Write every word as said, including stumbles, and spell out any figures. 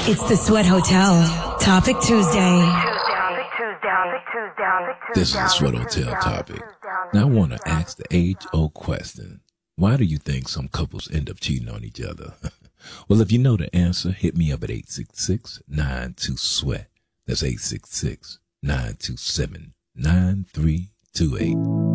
It's the Sweat Hotel. Topic Tuesday. This is the Sweat Hotel topic. Now I want to ask the age-old question. Why do you think some couples end up cheating on each other? Well, if you know the answer, hit me up at eight six six, nine two, sweat. That's eight six six, nine two seven, nine three two eight.